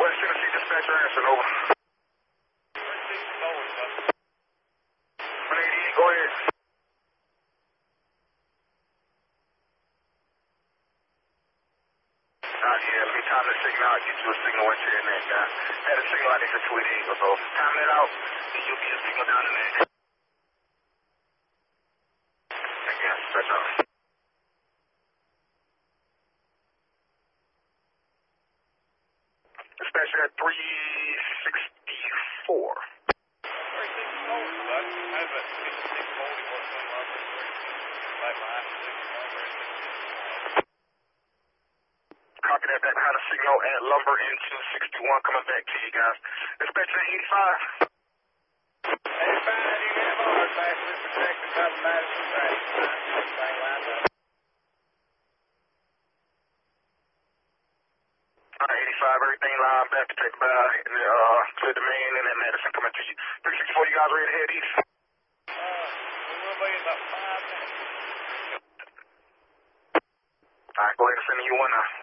West Tennessee dispatcher answering, over. 188, go ahead. Yeah, let me time the signal out, get you a signal once you're in there, guy. Had a signal out there for 2 days or so. Time that out, and you'll get a signal down in there. Again, stretch out. Dispatcher at 364. 364, bud. How about 640, what's going on for 364? Right behind 61, Copy that, back behind the signal at Lumber into 61, coming back to you guys. Dispatcher at 85. 85, you have all factory protected by the Madison Branch. Same line up. Alright, 85, everything line back, protected by clear domain and then Madison coming to you. 364, you guys ready to head east? We will be in about 5 minutes. Alright, go ahead and send you one now.